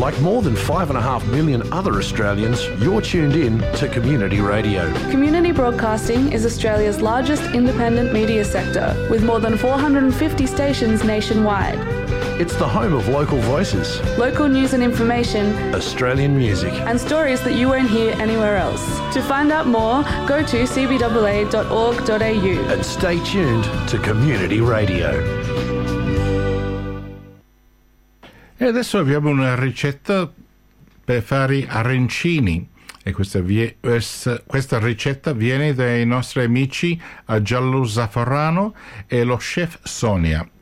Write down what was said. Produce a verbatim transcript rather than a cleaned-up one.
Like more than five and a half million other Australians, you're tuned in to Community Radio. Community broadcasting is Australia's largest independent media sector, with more than four hundred fifty stations nationwide. It's the home of local voices, local news and information, Australian music, and stories that you won't hear anywhere else. To find out more, go to c b a a dot org dot a u and stay tuned to Community Radio. E adesso abbiamo una ricetta per fare arancini. E questa, vie- questa ricetta viene dai nostri amici a Giallo Zafferano e lo chef Sonia.